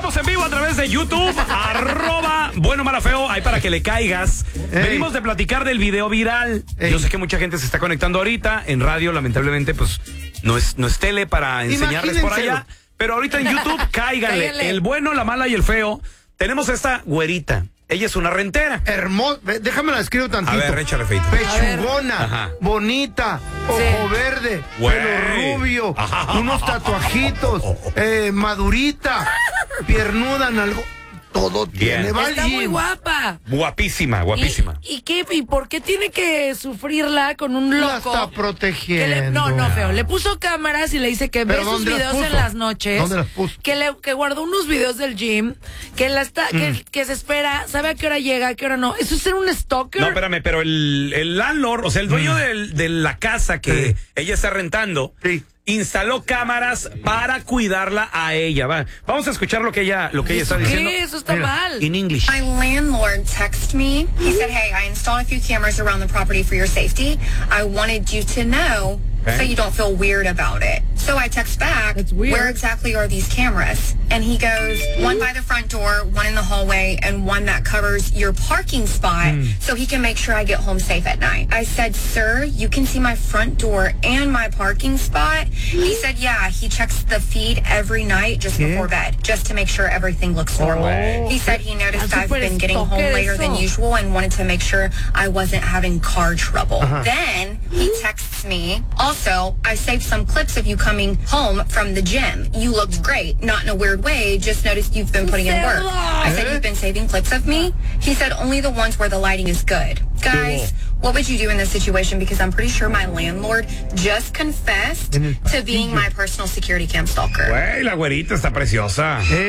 Estamos en vivo a través de YouTube, @bueno, mala, feo, ahí para que le caigas. Venimos de platicar del video viral. Yo sé que mucha gente se está conectando ahorita. En radio, lamentablemente, pues, no es tele para enseñarles por allá. Pero ahorita en YouTube, cáiganle. El bueno, la mala y el feo. Tenemos esta güerita. Ella es una rentera. Hermosa. Déjame la escribo tantito. A ver, échale, feito. Pechugona, bonita, ojo verde, pelo rubio, unos tatuajitos, madurita, piernuda, nalgo. Todo tiene. Está muy guapa. Guapísima, guapísima. ¿Y por qué tiene que sufrirla con un loco? La está protegiendo. No, feo. Le puso cámaras y le dice que ve sus videos en las noches. ¿Dónde las puso? Que guardó unos videos del gym, que que se espera, sabe a qué hora llega, a qué hora no. ¿Eso es ser un stalker? No, espérame, pero el landlord, o sea, el dueño de la casa que ella está rentando, instaló cámaras para cuidarla a ella. Vamos a escuchar lo que ella está diciendo. ¿Qué? Eso está mal. In English. My landlord texted me. He said, hey, I installed a few cameras around the property for your safety. I wanted you to know so you don't feel weird about it. So I text back, where exactly are these cameras? And he goes, one by the front door, one in the hallway, and one that covers your parking spot so he can make sure I get home safe at night. I said, sir, you can see my front door and my parking spot. He said, yeah, he checks the feed every night just before bed, just to make sure everything looks normal. He said he noticed I've been getting home later than usual and wanted to make sure I wasn't having car trouble. Then he texts me, also, I saved some clips of you coming home from the gym. You looked great, not in a weird way, just noticed you've been putting in work. I said, you've been saving clips of me? He said, only the ones where the lighting is good. Guys, what would you do in this situation? Because I'm pretty sure my landlord just confessed to being my personal security cam stalker. Güey, la güerita está preciosa. ¿Y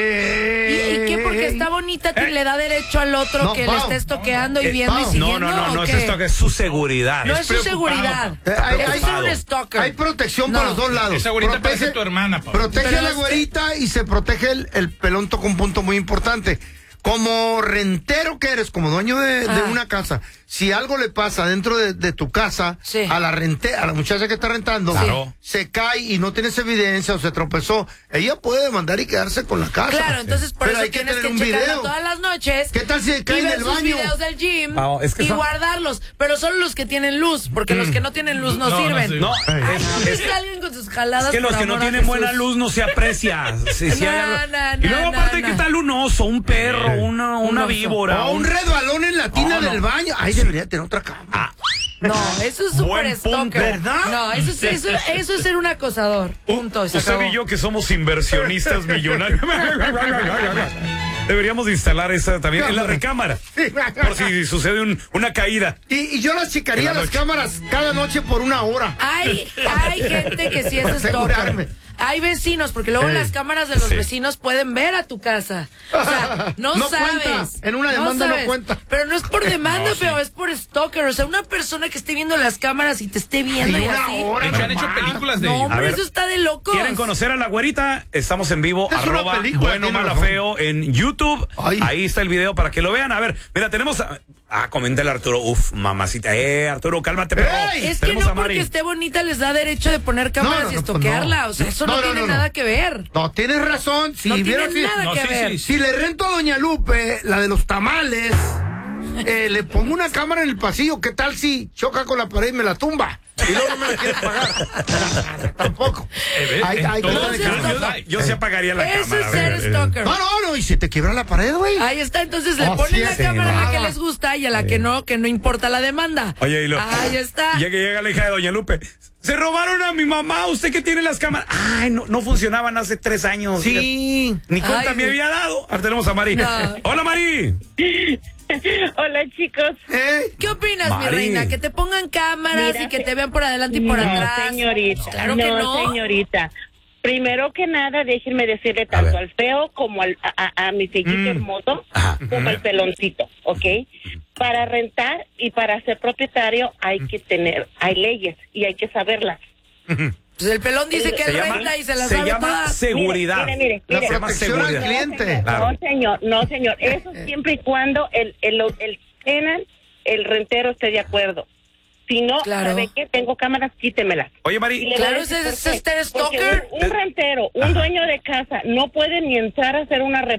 qué? Porque está bonita, le da derecho al otro que le esté estoqueando y viendo y siguiendo. No es esto, que es su seguridad. No es su seguridad. Es un stalker. Hay protección para los dos lados. Esa güerita parece tu hermana, Pablo. Protege a la güerita y se protege el pelón. Toca un punto muy importante. Como rentero que eres, como dueño de una casa, si algo le pasa dentro de tu casa, a la muchacha que está rentando, se cae y no tienes evidencia o se tropezó, ella puede demandar y quedarse con la casa. Claro, entonces por eso tienes que checarla todas las noches. ¿Qué tal si cae en el baño? Sus videos del gym y guardarlos, pero solo los que tienen luz, porque los que no tienen luz no sirven. Es alguien con sus jaladas. Es que los que no tienen buena luz no se aprecia. Y luego aparte, ¿qué tal un oso, un perro, una víbora? O un resbalón en la tina del baño. Ahí debería tener otra cama. No, eso es súper stalker. ¿Verdad? No, eso es ser un acosador. Punto. Usted y yo que somos inversionistas millonarios. Deberíamos instalar esa también en la recámara. Por si sucede una caída. Y yo las checaría las cámaras cada noche por 1 hora. Hay gente que sí es stalker. Hay vecinos, porque luego las cámaras de los vecinos pueden ver a tu casa. O sea, no sabes. Cuenta. En una demanda no cuenta. Pero no es por demanda, pero es por stalker. O sea, una persona que esté viendo las cámaras y te esté viendo y así. Han hecho películas de ello. No, ello. hombre, eso está de locos. ¿Quieren conocer a la güerita? Estamos en vivo, @bueno, mala, feo en YouTube. Ahí está el video para que lo vean. A ver, mira, tenemos... comenta el Arturo. Uf, mamacita. Arturo, cálmate, perro. Es que no porque esté bonita les da derecho de poner cámaras y estoquearla. O sea, eso no tiene nada que ver. No, tienes razón. No tiene nada que ver. Si le rento a Doña Lupe, la de los tamales, le pongo una cámara en el pasillo. ¿Qué tal si choca con la pared y me la tumba? Y luego no me la quiere pagar. Tampoco. Yo sí apagaría la cámara. Eso es ser stalker. No, y se te quiebra la pared, güey. Ahí está, entonces le ponen la cámara a la que les gusta y a la que no importa la demanda. Oye, ahí está. Ya que llega la hija de Doña Lupe. Se robaron a mi mamá, usted que tiene las cámaras. No funcionaban hace 3 años. Sí. Ni cuenta me había dado. Ahora tenemos a Mari. Hola, Mari. Hola, chicos. ¿Qué opinas, mi reina? ¿Que te pongan cámaras y que te vean por adelante y por atrás? Señorita. Claro que no. Señorita. Primero que nada, déjenme decirle tanto al feo como a mi sellito hermoso, como al peloncito, ¿ok? Para rentar y para ser propietario hay leyes y hay que saberlas. Pues el pelón dice que él renta y se las sabe todas. Se llama seguridad. Mire. La protección al cliente. No, señor. Eso siempre y cuando el tenant, el rentero esté de acuerdo. Si no, ¿sabe qué? Tengo cámaras, quítemelas. Oye, Mari. Claro, ese es stalker. Un rentero, un dueño de casa, no puede ni entrar a hacer una